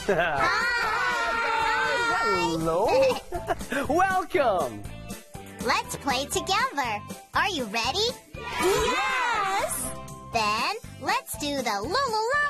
Hello. Welcome. Let's play together. Are you ready? Yes! Then let's do the Lulu